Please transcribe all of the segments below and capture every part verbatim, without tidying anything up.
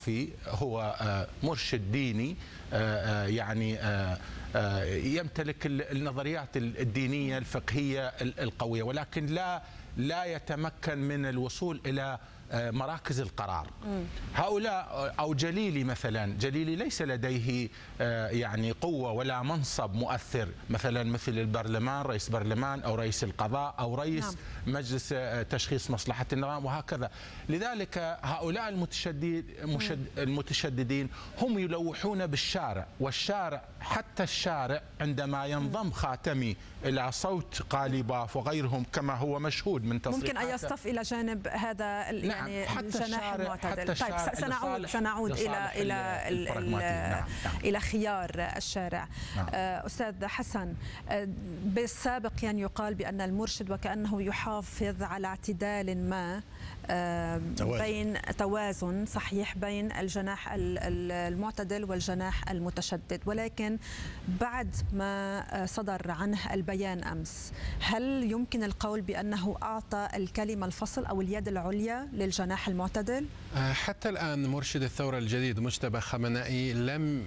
في هو مرشد ديني يعني يمتلك النظريات الدينية الفقهية القوية، ولكن لا لا يتمكن من الوصول إلى مراكز القرار. هؤلاء أو جليلي مثلا، جليلي ليس لديه يعني قوة ولا منصب مؤثر مثلا مثل البرلمان، رئيس برلمان أو رئيس القضاء أو رئيس نعم. مجلس تشخيص مصلحة النظام وهكذا. لذلك هؤلاء المتشدد المتشددين هم يلوحون بالشارع، والشارع حتى الشارع عندما ينضم خاتمي إلى صوت قالباف وغيرهم كما هو مشهود من تصريحاته ممكن أن يصطف إلى جانب هذا يعني نعم. الجناح المعتدل. طيب سنعود سنعود إلى إلى إلى نعم. إلى خيار الشارع. نعم. أستاذ حسن، بالسابق يعني يقال بأن المرشد وكأنه يحافظ على اعتدال ما بين توازن صحيح بين الجناح المعتدل والجناح المتشدد، ولكن بعد ما صدر عنه البيان أمس، هل يمكن القول بأنه أعطى الكلمة الفصل أو اليد العليا للجناح المعتدل؟ حتى الآن مرشد الثورة الجديد مجتبى خامنئي لم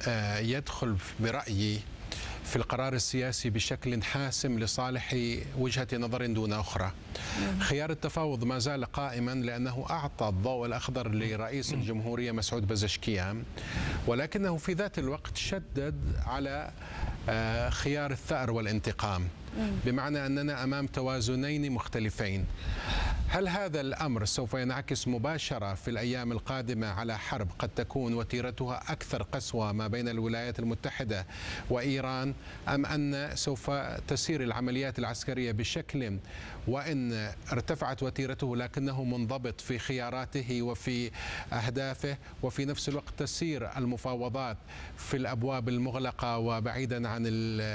يدخل برأيي في القرار السياسي بشكل حاسم لصالح وجهة نظر دون أخرى. خيار التفاوض ما زال قائما لأنه أعطى الضوء الأخضر لرئيس الجمهورية مسعود بزشكيان، ولكنه في ذات الوقت شدد على خيار الثأر والانتقام، بمعنى أننا أمام توازنين مختلفين. هل هذا الأمر سوف ينعكس مباشرة في الأيام القادمة على حرب قد تكون وتيرتها أكثر قسوة ما بين الولايات المتحدة وإيران، أم أن سوف تسير العمليات العسكرية بشكل وإن ارتفعت وتيرته لكنه منضبط في خياراته وفي أهدافه، وفي نفس الوقت تسير المفاوضات في الأبواب المغلقة وبعيدا عن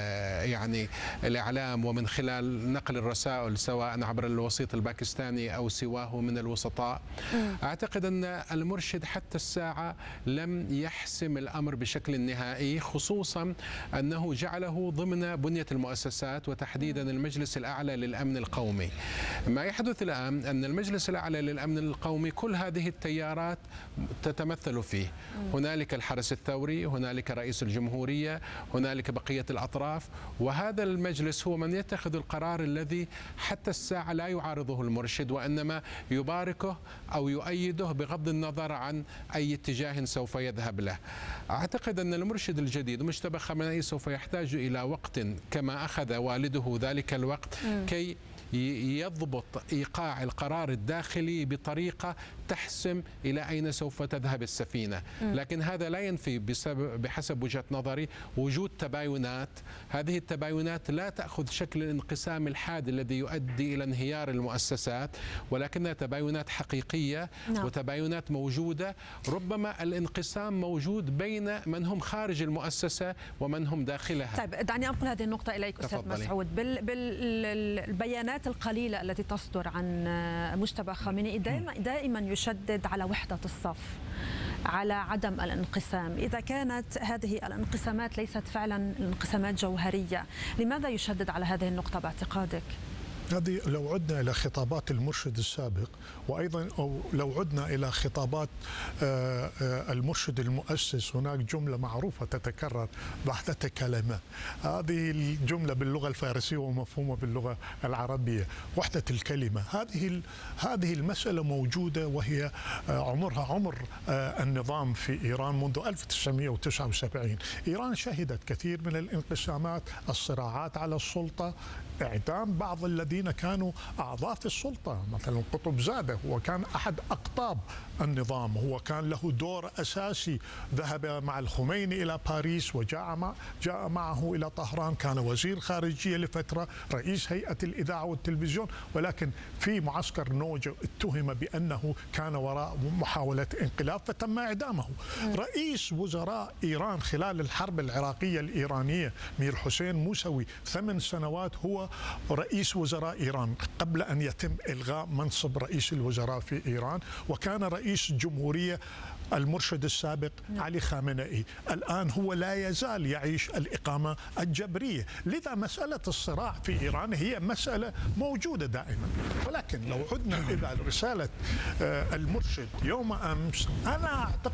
يعني الإعلام ومن خلال نقل الرسائل سواء عبر الوسيط الباكستاني أو سواه من الوسطاء؟ أعتقد أن المرشد حتى الساعة لم يحسم الأمر بشكل نهائي، خصوصا أنه جعله ضمن بنية المؤسسات وتحديدا المجلس الأعلى للأمن القومي. ما يحدث الآن أن المجلس الأعلى للأمن القومي كل هذه التيارات تتمثل فيه، هنالك الحرس الثوري، هنالك رئيس الجمهورية، هنالك بقية الأطراف، وهذا المجلس هو من يتخذ القرار الذي حتى الساعة لا يعارضه المرشد وإنما يباركه أو يؤيده بغض النظر عن أي اتجاه سوف يذهب له. أعتقد أن المرشد الجديد مجتبى خامنئي سوف يحتاج إلى وقت كما أخذ والده ذلك الوقت كي يضبط إيقاع القرار الداخلي بطريقة تحسم إلى أين سوف تذهب السفينة، لكن هذا لا ينفي بسبب بحسب وجهة نظري وجود تباينات. هذه التباينات لا تأخذ شكل الانقسام الحاد الذي يؤدي إلى انهيار المؤسسات، ولكنها تباينات حقيقية نعم. وتباينات موجودة. ربما الانقسام موجود بين من هم خارج المؤسسة ومن هم داخلها. طيب دعني أنقل هذه النقطة إليك أستاذ مسعود. بالبيانات القليلة التي تصدر عن مجتبى خامنئي دائما دائما يشدد على وحدة الصف، على عدم الانقسام. إذا كانت هذه الانقسامات ليست فعلا انقسامات جوهرية، لماذا يشدد على هذه النقطة باعتقادك؟ هذه لو عدنا إلى خطابات المرشد السابق، وأيضا أو لو عدنا إلى خطابات المرشد المؤسس، هناك جملة معروفة تتكرر: وحدة كلمة. هذه الجملة باللغة الفارسية ومفهومة باللغة العربية، وحدة الكلمة. هذه هذه المسألة موجودة وهي عمرها عمر النظام في إيران منذ ألف وتسعمئة وتسعة وسبعين. إيران شهدت كثير من الانقسامات، الصراعات على السلطة، إعدام بعض الذين كانوا أعضاء في السلطة، مثلا قطبزادة هو كان أحد أقطاب النظام، هو كان له دور أساسي، ذهب مع الخميني إلى باريس وجاء مع جاء معه إلى طهران، كان وزير خارجية لفترة، رئيس هيئة الإذاعة والتلفزيون، ولكن في معسكر نوجة اتهم بأنه كان وراء محاولة انقلاب فتم إعدامه. رئيس وزراء إيران خلال الحرب العراقية الإيرانية مير حسين موسوي ثمان سنوات هو رئيس وزراء إيران قبل أن يتم إلغاء منصب رئيس الوزراء في إيران، وكان رئيس الجمهورية المرشد السابق علي خامنئي. الآن هو لا يزال يعيش الإقامة الجبرية. لذا مسألة الصراع في إيران هي مسألة موجودة دائما. ولكن لو عدنا إلى رسالة المرشد يوم أمس، أنا أعتقد